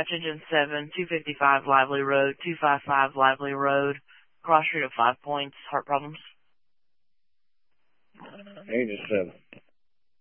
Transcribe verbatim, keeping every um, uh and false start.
dispatch engine seven, two fifty-five Lively Road, two fifty-five Lively Road, cross street of Five Points, heart problems. Agent seven.